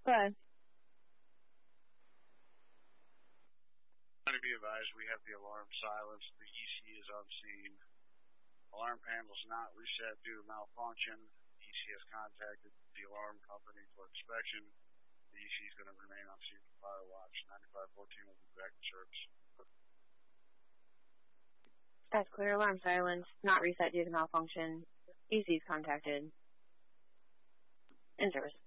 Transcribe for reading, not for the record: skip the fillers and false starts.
Good. To be advised, we have the alarm silenced. The EC is on scene. Alarm panel is not reset due to malfunction. The EC has contacted the alarm company for inspection. The EC is going to remain on scene for fire watch. 9514 will be back in service. That's clear. Alarm silence. Not reset due to malfunction. EC is contacted. In service.